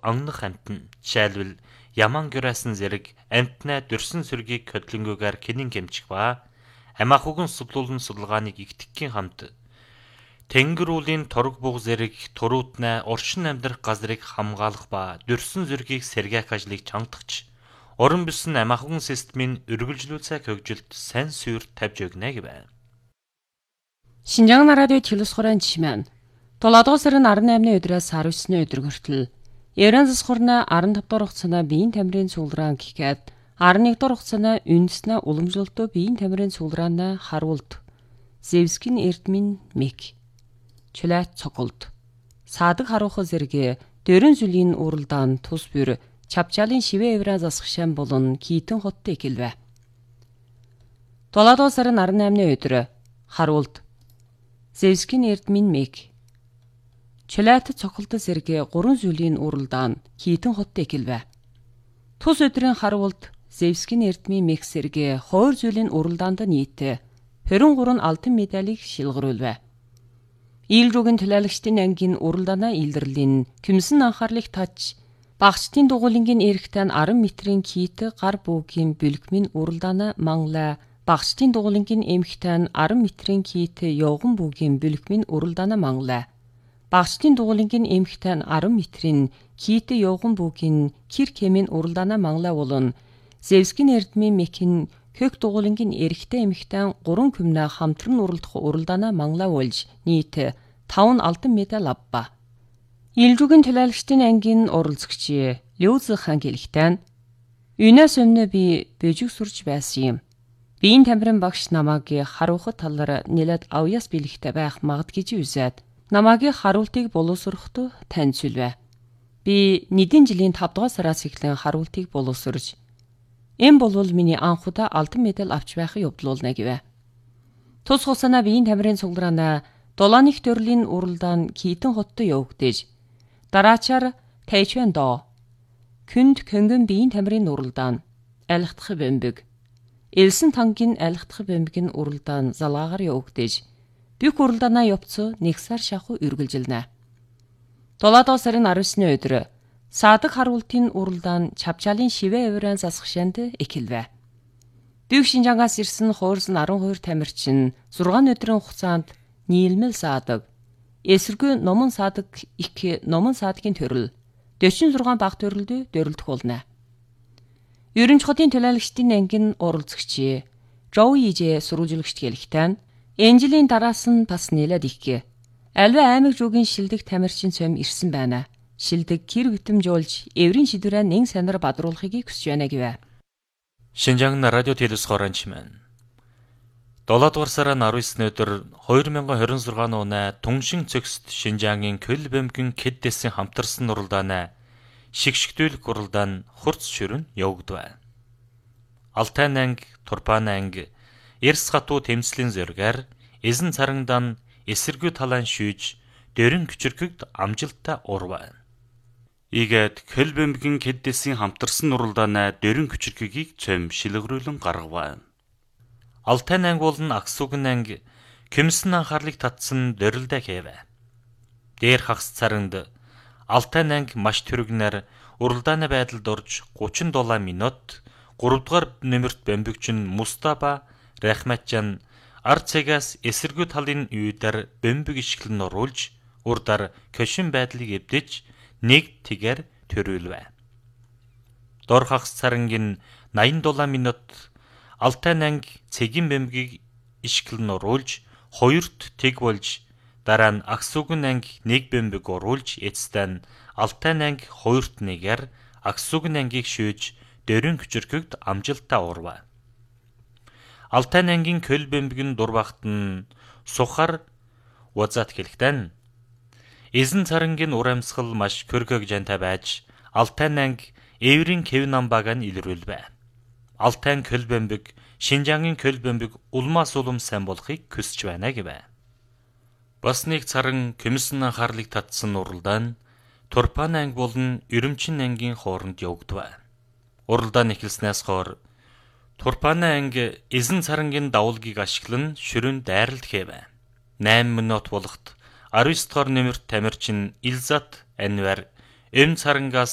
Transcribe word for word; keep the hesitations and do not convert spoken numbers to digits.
онгох амтан жишээлбэл яман гюрасан зэрэг амтнаа дөрсөн сүргийг хөдлөнгөөр кэнин гэмчих ба амаахугн судлуулн судалгааныг игтгэхийн хамт тэнгэр уулын торог буг зэрэг туруутнаа оршин амьдрах газрыг хамгаалах ба дөрсөн зүргийг сэргээх ажлыг чамдагч уран бүсэн амаахугн системийн үргэлжлүүлсэх хөгжилд сайн суурь тавьж өгнө гэв. Шинжаан радио телевизхорын жишмэн долоодугаар сарын арван наймны өдрөөс сар есүсний өдөр хүртэл Ерэн засхурна арван тавь дахь хугацааны биеийн тамирын цуглаан гэхэд арван нэг дахь хугацааны үндэснэ уламжлалтуу биеийн тамирын цуглаана харуулт Зевскийн эрдмийн мэг чулайт цоголд саадаг харуухаа зэрэг дөрөн зүлийн уралдаан тус бүр чавчаалын шивэ эврэ засгшаан болон китэн хоттой экэлвэ. долоодугаар сарын арван наймны өдөр харуулт Зевскийн эрдмийн мэг чулайт цоголд зэрэг гурван зүлийн уралдаан китэн хоттой экэлвэ. Тус өдрийн харуулт Зевскийн эрдмийн мэг зэрэг хоёр зүлийн уралдаанд нийт хорин гурван алтан медалийг шилгэрүүлвэ. Ийлрүүгийн төлөөлөгчдийн ангийн уралдаанаа илэрлэн küмсэн анхаарлыг татж багчдын дугуулингийн эрэхтэн арван метрийн кит гар бүүгийн бүлгмийн уралдаанаа манглаа багчдын дугуулингийн эмхтэн арван метрийн кит явган бүүгийн бүлгмийн уралдаанаа манглаа багчдын дугуулингийн эмхтэн арван метрийн кит явган бүүгийн кир кемийн уралдаанаа манглаа болон Зевскийн эрдмийн мекин кök дугуулингийн эрэхтэй эмхтэн гурван küмнэ хамтран уралдах уралдаанаа манглаа болж нийт таван алтан медаль авба. Ийлрүүгийн төлөөлөгчдийн ангийн оролцогч Лёуз хаан гэлэхтэн "Юунаас өмнө би бэжиг сурч байсан юм. Биеийн тамирын багш намайг харуухад талаар нэлээд авьяас бэлэгтэй байх магад гэж үзээд намайг харуултыг боловсроход таньцулвэ. Би нэгэн жилийн тавд дугаар сараас эхлэн харуултыг боловсрож энэ болвол миний анхудаа алтан медаль авч байхыг явуулна гэвэ. Тус хугацаанд биеийн тамирын цуглаанаа долооных төрлийн уралдаан китэн хоттой явагдаж дараачаар тайчвэндо күнд көнгөн биеийн тамирын уралдаан айлхдах бэмбэг элсэн тангийн айлхдах бэмбэгийн уралдаан залгаагаар явагдаж бүх уралдаанаа явцсан нэг сар шахуу үргэлжилнэ. долоодугаар сарын арван есүсний өдөр саадаг харуултын уралдаан чавчаалын шивэ эврэн засгшаанд экэлвэ. Бүх Шинжаангаас ирсэн хуурсан арван хоёр тамирчин зургаан өдрийн хугацаанд нийлмэл саадаг эсэргүй номон саадаг их номон саадгийн төрөл дөрвөн зургаан баг төрөлд дөрөлдөх болно. Ерөнч хотын төлөөлөгчдийн ангийн оролцогч Жоуи Ижэ сурвалжлагчд гэлэхтэн энэ жилийн дараас нь бас нэлээд их альва аймаг жуугийн шилдэг тамирчин цом ирсэн байна. Шилдэг гэр битэмжүүлж эврийн шидвэрээ нэн санаар бадруулахыг хүсэж байна гэвэ. Шинжаан радио телевизхорын чимэн долоодугаар сарын арван есүсний өдөр хоёр мянган хорин зургааны оноо Түншин цогцт Шинжаангийн Көл бэмгэн Кэддэсийн хамтарсан уралдаанаа шигшгдүүлэх уралдаан хурц шүрэн явагдав. Алтайн анги, Турпан анги, Эрс хатуу тэмцлийн зөргээр эзэн царандан эсэргүй талаан шүүж дөрөн küçürküд амжилттай урваа. Ийгээд Көл бэмгэн Кэддэсийн хамтарсан уралдаанаа дөрөн küçürкüгийг цөм шилгэрүүлэн гаргаваа. Алтайн анги болон Аксугн анги küмсэн анхаарлыг татсан дөрөлдөө хийвэ. Дээр хагас царанд Алтайн анги маш түргнээр уралдааны байдалд орж гучин дулаан минут гурав дугаар нэмэрт бэмбэгчин Мустаба Рахматжан ард цагаас эсэргүй талын үйдэр бэмбэг ишгэлэн оруулж урдаар көшин байдлыг эвдэж нэг тэгэр төрүүлвэ. Дор хагас царангийн наян дулаан минут Алтайн анги цэгийн бэмбэгийг ишгэлэн оруулж хоёрт тэг болж дараа нь Аксугн анги нэг бэмбэг оруулж эцэстэн Алтайн анги хоёрт нэгээр Аксугн ангийг шүүж дөрөн küçürküд амжилттай урваа. Алтайн ангийн Көл бэмбэгийн дурбагт нь сухар Уазат хэлэхдээ эзэн царангийн ур амьсгал маш көргөг жантай байж Алтайн анги эврийн Кэв намбаг нь илрүүлвэ. Алтайн Көл бэмбэг Шинжаангийн Көл бэмбэг улмаас улам сайн болохыг хүсэж байна гэвэ. Бас нэг царан küмсэн анхаарлыг татсан уралдаан Турпан анги болон Өрөмчин ангийн хооронд явагдав. Уралдаан эхэлснээс хойш Турпан анги эзэн царангийн давалгийг ашиглан шүрэн дайралт хийвэ. найман минут болгот арван девять дугаар нэмэрт тамирчин Илзат Анвар эм царангаас